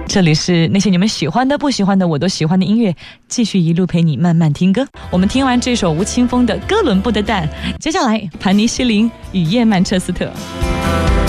这里是那些你们喜欢的不喜欢的我都喜欢的音乐，继续一路陪你慢慢听歌。我们听完这首吴青峰的哥伦布的蛋，接下来盘尼西林雨夜曼彻斯特。